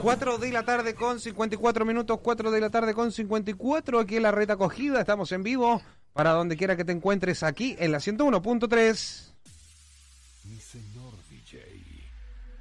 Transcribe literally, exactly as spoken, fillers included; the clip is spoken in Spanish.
cuatro de la tarde con cincuenta y cuatro minutos, cuatro de la tarde con cincuenta y cuatro, aquí en la Reta Acogida, estamos en vivo para donde quiera que te encuentres aquí en la ciento uno punto tres. Mi señor.